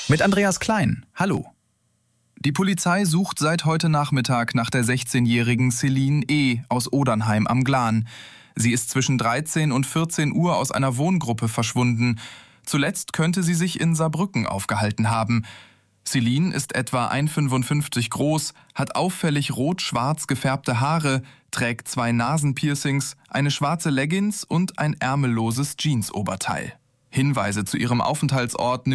Mit Andreas Klein. Hallo. Die Polizei sucht seit heute Nachmittag nach der 16-jährigen Celine E. aus Odernheim am Glan. Sie ist zwischen 13 und 14 Uhr aus einer Wohngruppe verschwunden. Zuletzt könnte sie sich in Saarbrücken aufgehalten haben. Celine ist etwa 1,55 groß, hat auffällig rot-schwarz gefärbte Haare, trägt 2 Nasenpiercings, eine schwarze Leggings und ein ärmelloses Jeansoberteil. Hinweise zu ihrem Aufenthaltsort